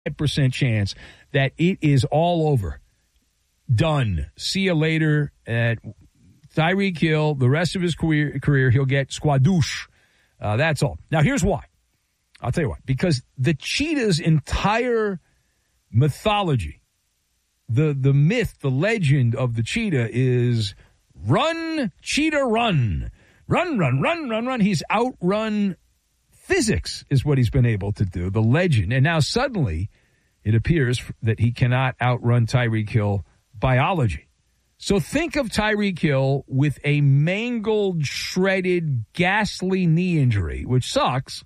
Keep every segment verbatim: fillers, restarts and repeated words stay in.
percent chance that it is all over. Done. See you later. At Tyreek Hill, the rest of his career, career he'll get squadouche. Uh, that's all. Now, here's why. I'll tell you why. Because the cheetah's entire mythology, the, the myth, the legend of the cheetah is run, cheetah, run. Run, run, run, run, run. He's outrun physics is what he's been able to do, the legend. And now suddenly it appears that he cannot outrun Tyreek Hill biology. So think of Tyreek Hill with a mangled, shredded, ghastly knee injury, which sucks.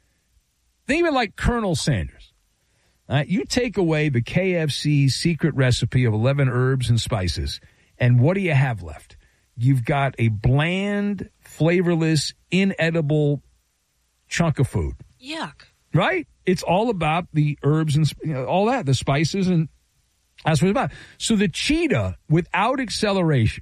Think of it like Colonel Sanders. Uh, you take away the K F C secret recipe of eleven herbs and spices, and what do you have left? You've got a bland, flavorless, inedible chunk of food. Yuck. Right? It's all about the herbs and you know, all that, the spices, and that's what it's about. So the cheetah, without acceleration,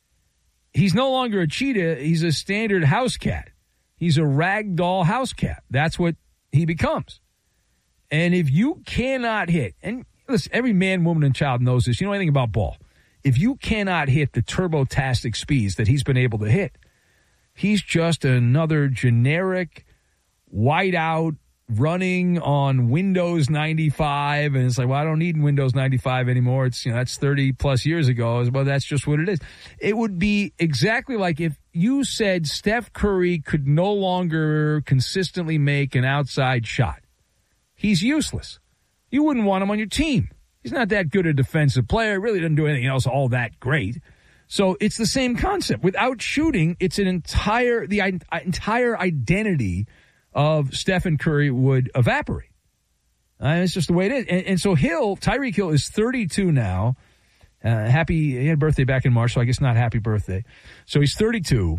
he's no longer a cheetah. He's a standard house cat. He's a ragdoll house cat. That's what he becomes. And if you cannot hit, and listen, every man, woman, and child knows this. You know anything about ball. If you cannot hit the turbotastic speeds that he's been able to hit, he's just another generic whiteout running on Windows ninety-five, and it's like, well, I don't need Windows ninety-five anymore. It's, you know, that's thirty plus years ago. Well, that's just what it is. It would be exactly like if you said Steph Curry could no longer consistently make an outside shot. He's useless. You wouldn't want him on your team. He's not that good a defensive player. Really doesn't do anything else all that great. So it's the same concept. Without shooting, it's an entire, the entire identity of Stephen Curry would evaporate. Uh, it's just the way it is. And, and so Hill, Tyreek Hill is thirty-two now. Uh, happy, he had a birthday back in March, so I guess not happy birthday. So he's thirty-two.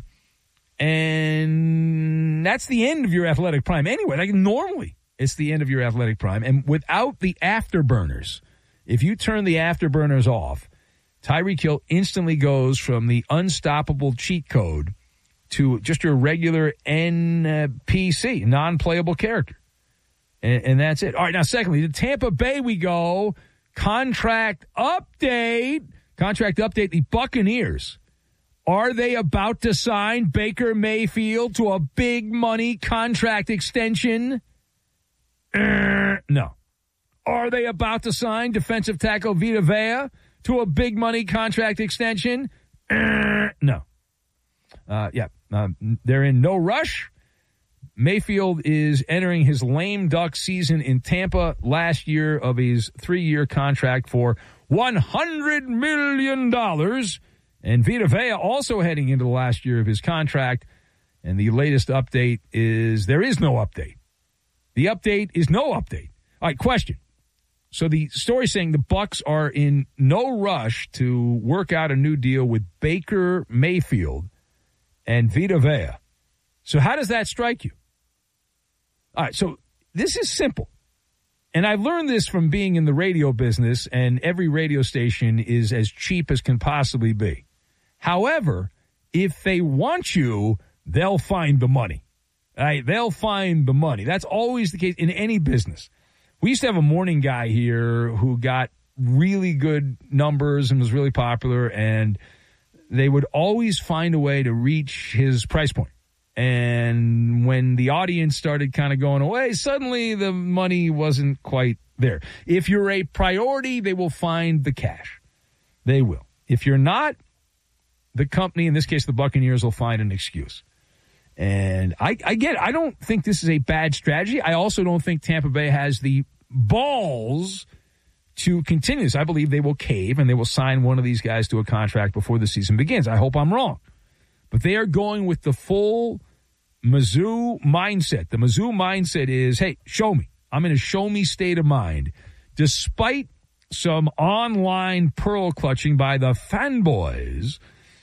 And that's the end of your athletic prime anyway. Like normally, it's the end of your athletic prime. And without the afterburners, if you turn the afterburners off, Tyreek Hill instantly goes from the unstoppable cheat code to just your regular N P C, non-playable character. And, and that's it. All right, now secondly, to Tampa Bay we go. Contract update. Contract update, the Buccaneers. Are they about to sign Baker Mayfield to a big money contract extension? Uh, no. Are they about to sign defensive tackle Vita Vea to a big money contract extension? Uh, no. Uh, yeah, uh, they're in no rush. Mayfield is entering his lame duck season in Tampa last year of his three-year contract for one hundred million dollars. And Vita Vea also heading into the last year of his contract. And the latest update is there is no update. The update is no update. All right, question. So the story saying the Bucs are in no rush to work out a new deal with Baker Mayfield and Vita Vea. So how does that strike you? All right, so this is simple. And I learned this from being in the radio business, and every radio station is as cheap as can possibly be. However, if they want you, they'll find the money. All right, they'll find the money. That's always the case in any business. We used to have a morning guy here who got really good numbers and was really popular, and they would always find a way to reach his price point. And when the audience started kind of going away, suddenly the money wasn't quite there. If you're a priority, they will find the cash. They will. If you're not, the company, in this case the Buccaneers, will find an excuse. And I, I get it. I don't think this is a bad strategy. I also don't think Tampa Bay has the balls to continue this. I believe they will cave and they will sign one of these guys to a contract before the season begins. I hope I'm wrong. But they are going with the full Mizzou mindset. The Mizzou mindset is, hey, show me. I'm in a show-me state of mind. Despite some online pearl clutching by the fanboys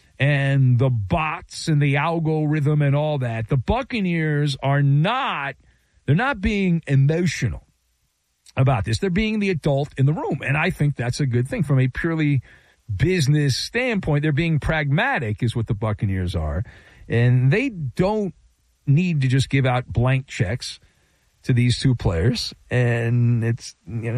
and the bots and the algorithm and all that, the Buccaneers are not, they're not being emotional about this. They're being the adult in the room. And I think that's a good thing from a purely business standpoint. They're being pragmatic is what the Buccaneers are. And they don't need to just give out blank checks. to these two players, and it's, you know,